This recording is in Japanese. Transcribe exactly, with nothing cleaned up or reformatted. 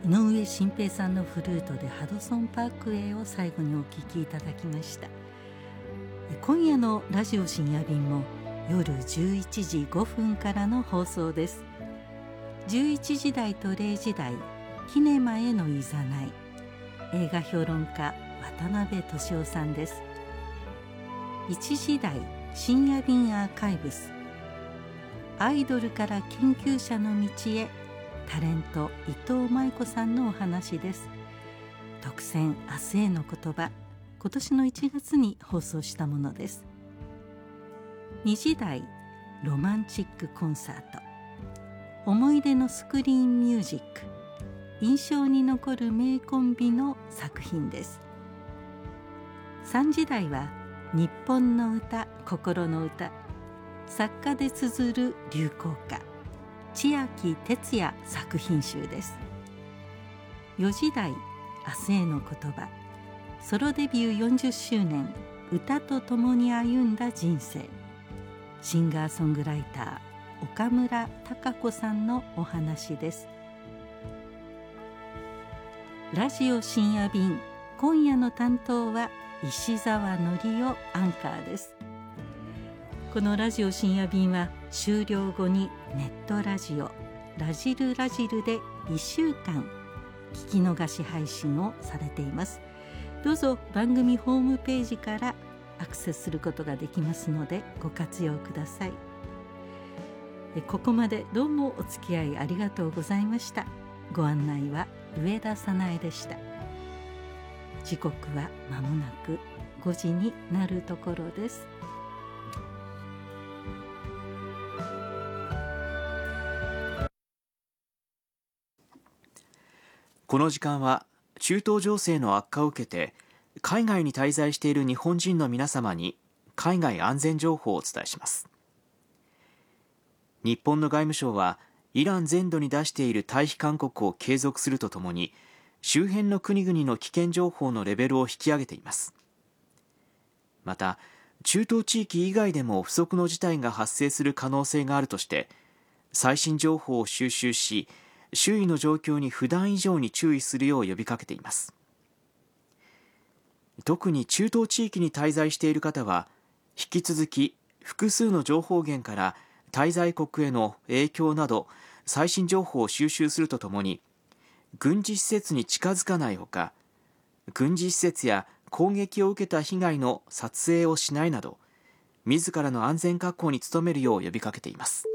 井上慎平さんのフルートでハドソンパークウェイを最後にお聴きいただきました。今夜のラジオ深夜便も夜じゅういちじごふんからの放送です。じゅういちじ台とれいじ台、キネマへのいざない、映画評論家渡辺俊夫さんです。いちじ台、深夜便アーカイブス、アイドルから研究者の道へ、タレント伊藤舞子さんのお話です。特選明日への言葉、今年のいちがつに放送したものです。にじ台、ロマンチックコンサート、思い出のスクリーンミュージック、印象に残る名コンビの作品です。さんじ台は日本の歌、心の歌、作家で綴る流行歌、千秋哲也作品集です。よじ台、明日への言葉、ソロデビューよんじゅっしゅうねん、歌とともに歩んだ人生、シンガーソングライター岡村孝子さんのお話です。ラジオ深夜便、今夜の担当は石澤典夫アンカーです。このラジオ深夜便は終了後にネットラジオラジルラジルでいっしゅうかん聞き逃し配信をされています。どうぞ番組ホームページからアクセスすることができますのでご活用ください。ここまでどうもお付き合いありがとうございました。ご案内は上田早苗でした。時刻は間もなくごじになるところです。 この時間は中東情勢の悪化を受けて海外に滞在している日本人の皆様に海外安全情報をお伝えします。日本の外務省はイラン全土に出している退避勧告を継続するとともに周辺の国々の危険情報のレベルを引き上げています。また中東地域以外でも不測の事態が発生する可能性があるとして最新情報を収集し周囲の状況に普段以上に注意するよう呼びかけています。特に中東地域に滞在している方は引き続き複数の情報源から滞在国への影響など最新情報を収集するとともに軍事施設に近づかないほか、軍事施設や攻撃を受けた被害の撮影をしないなど自らの安全確保に努めるよう呼びかけています。